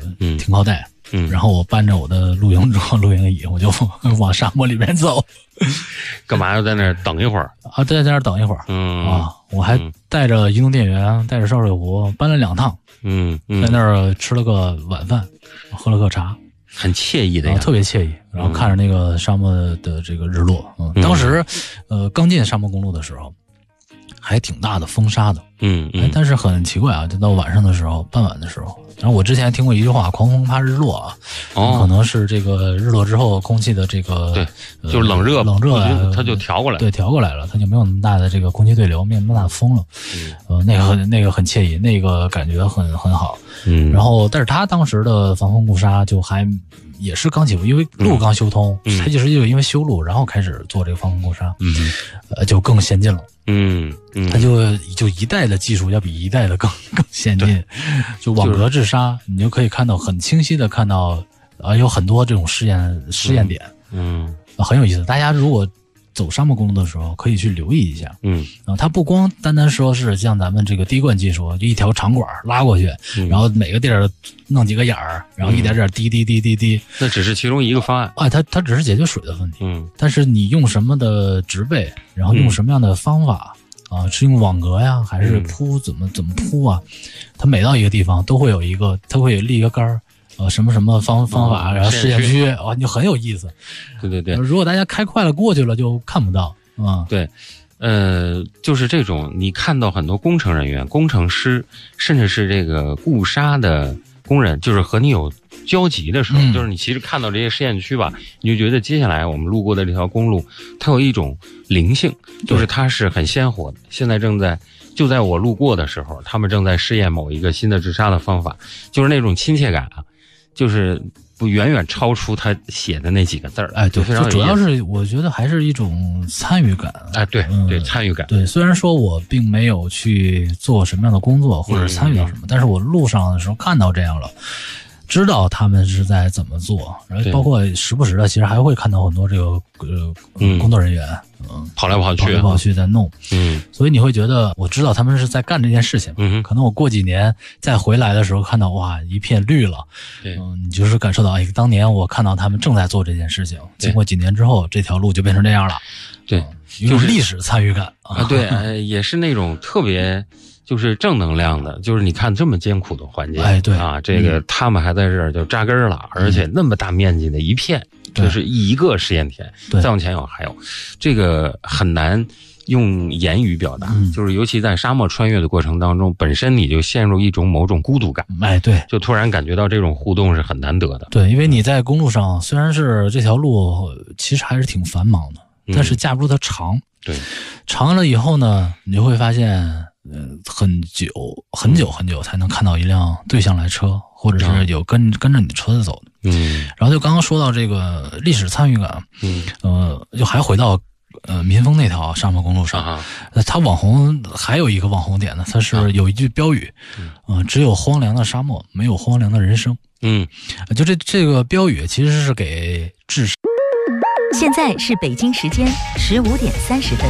停靠带，然后我搬着我的露营车、露营椅，我就往沙漠里面走。 干嘛要在那儿等一会儿啊？在那儿等一会儿。我还带着移动电源，带着烧水壶，搬了2趟。在那儿吃了个晚饭，喝了个茶， 很惬意的样子， 特别惬意。然后看着那个沙漠的这个日落。当时刚进沙漠公路的时候，还挺大的风沙的。但是很奇怪啊，就到晚上的时候，傍晚的时候。然后我之前听过一句话，狂风怕日落啊，可能是这个日落之后空气的这个对，就是冷热它就调过来， 对，调过来了，它就没有那么大的这个空气对流，没有那么大的风了。那个很惬意，那个感觉很好。然后但是他当时的防风固沙就还也是刚起步，因为路刚修通，他就是因为修路，然后开始做这个防风固沙，就更先进了。它就一代的技术要比一代的更先进，就网格制沙，你就可以看到很清晰的看到有很多这种试验点，很有意思。大家如果走沙漠公路的时候可以去留意一下。它不光单单说是像咱们这个滴灌技术，就一条长管拉过去，然后每个地儿弄几个眼儿，然后一点点滴滴滴滴滴， 那只是其中一个方案。 它只是解决水的问题。但是你用什么的植被，然后用什么样的方法是用网格呀，还是铺怎么铺啊？它每到一个地方都会有它会立一个杆儿。什么什么方法，然后试验区你就很有意思。 对。 如果大家开快了过去了，就看不到对，就是这种你看到很多工程人员、工程师，甚至是这个固沙的工人，就是和你有交集的时候，就是你其实看到这些试验区吧，你就觉得接下来我们路过的这条公路，它有一种灵性，就是它是很鲜活的。现在就在我路过的时候，他们正在试验某一个新的制沙的方法，就是那种亲切感啊。就是不远远超出他写的那几个字儿， 对，就主要是我觉得还是一种参与感， 对，参与感， 对。虽然说我并没有去做什么样的工作或者参与到什么，但是我路上的时候看到这样了，知道他们是在怎么做，然后包括时不时的，其实还会看到很多这个工作人员， 跑来跑去在弄，所以你会觉得我知道他们是在干这件事情，可能我过几年再回来的时候看到哇一片绿了，你就是感受到当年我看到他们正在做这件事情，经过几年之后这条路就变成这样了， 对， 就是历史参与感对，也是那种特别。就是正能量的，就是你看这么艰苦的环境， 对这个他们还在这儿就扎根了，而且那么大面积的一片，就是一个试验田，再往前还有，这个很难用言语表达，就是尤其在沙漠穿越的过程当中，本身你就陷入一种某种孤独感， 对， 就突然感觉到这种互动是很难得的， 对，因为你在公路上，虽然是这条路其实还是挺繁忙的，但是架不住它长， 对， 长了以后呢，你就会发现。很久才能看到一辆对向来车，或者是有跟着你的车子走的。然后就刚刚说到这个历史参与感，就还回到民丰那条沙漠公路上，它网红还有一个网红点呢，它是有一句标语，只有荒凉的沙漠，没有荒凉的人生。就这个标语其实是给致。 现在是北京时间15点30分。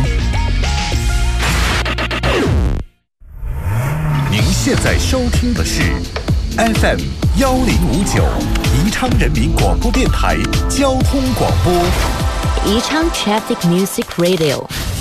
您现在收听的是 FM 1059宜昌人民广播电台交通广播， 宜昌 Traffic Music Radio。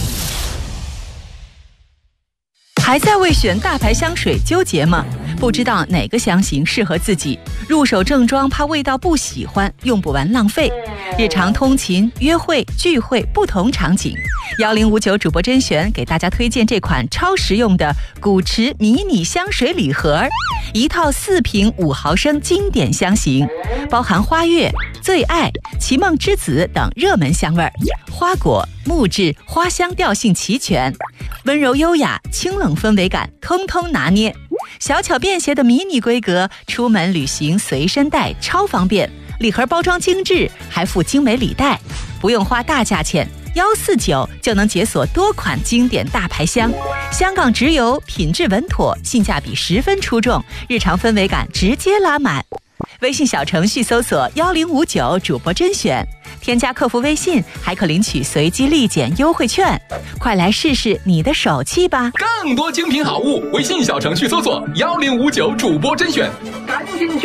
还在为选大牌香水纠结吗？不知道哪个香型适合自己，入手正装怕味道不喜欢，用不完浪费。日常通勤、约会、聚会不同场景，1059主播甄选给大家推荐这款超实用的古驰迷你香水礼盒，一套4瓶5毫升经典香型，包含花月、最爱、奇梦之子等热门香味，花果、木质、花香调性齐全，温柔优雅、清冷氛围感通通拿捏。小巧便携的迷你规格，出门旅行随身带超方便。礼盒包装精致，还附精美礼袋，不用花大价钱，149就能解锁多款经典大牌香。香港直邮，品质稳妥，性价比10分出众，日常氛围感直接拉满。微信小程序搜索1059主播甄选，添加客服微信还可领取随机立减优惠券，快来试试你的手气吧！ 更多精品好物，微信小程序搜索1059主播甄选，赶紧